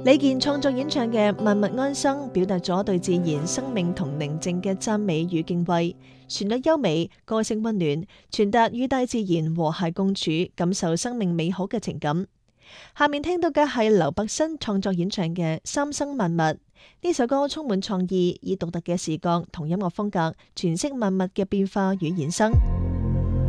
李健創作演唱嘅《萬物安生》，表達咗對自然生命同寧靜嘅讚美與敬畏，旋律優美，歌聲溫暖，傳達與大自然和諧共處，感受生命美好嘅情感。下面聽到嘅係劉伯辛創作演唱嘅《三生萬物》。呢首歌充滿創意，以獨特嘅視覺同音樂風格詮釋萬物嘅變化與衍生。